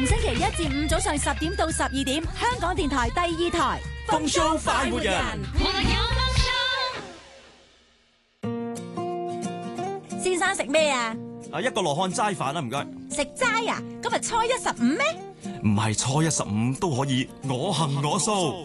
逢星期一至五早上10點到12點，香港電台第2台風騷快活人。 先生食咩啊？ 一個羅漢齋飯啦，唔該。 食齋啊？今日初一15咩？ 唔係初一15都可以，我行我素。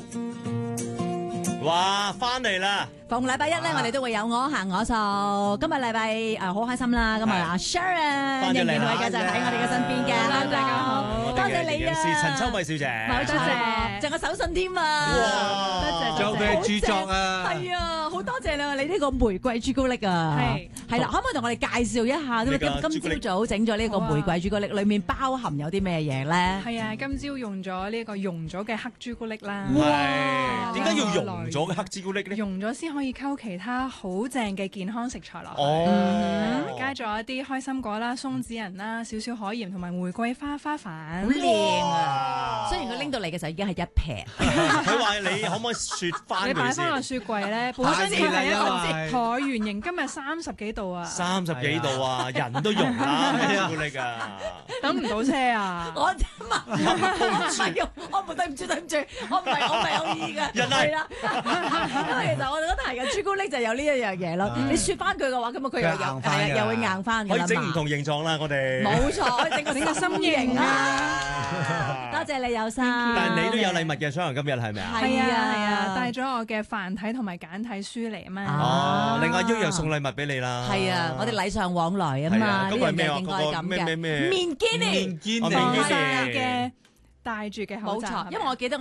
哇，翻嚟啦！ 逢禮拜一咧，我哋都會有我行我素。今日禮拜好開心啦！今日阿 Sharon 仍然會繼續喺我哋嘅身邊嘅。 大家好， 多謝你啊！ 是陳秋米小姐， 冇錯，仲有手信添啊！ 多謝， 仲有佢嘅著作啊！ 係啊，好多謝你呢個玫瑰朱古力啊！係啦，可唔可以同我哋介紹一下？今朝早整咗呢個玫瑰朱古力，裡面包含有啲咩嘢咧？ 係啊，今朝用咗呢個溶咗嘅黑朱古力啦。 哇！點解要溶咗嘅黑朱古力咧？ 溶咗先可以溝其他好正嘅健康食材落去。加咗一啲開心果啦、松子仁啦、少少海鹽同埋玫瑰花粉。 好靚啊！雖然佢拎到嚟嘅時候已經係一撇。 佢話你可唔可以雪翻佢先？ 你擺翻落雪櫃咧，本身佢係一個橢圓形，今日30幾度啊 ！30幾度啊，人都溶啦，朱古力啊！ 等唔到車啊！ 我唔係，我對唔住，我唔係有意嘅。係啦，因為其實我哋覺得係嘅，朱古力就有呢一樣嘢咯。你雪翻佢嘅話，咁啊佢又會硬翻㗎啦嘛。 可以整唔同形狀啦，我哋。 冇錯，整個心形啊！多謝你有心。 但係你都有禮物嘅，所以今日係咪啊？ 係啊，帶咗我嘅繁體同埋簡體書嚟啊嘛。 哦，另外一樣送禮物俾你啦。 係啊，我哋禮尚往來啊嘛，呢樣嘢應該咁嘅。面堅尼， 面嘅戴住嘅口罩。 冇錯，因為我記得。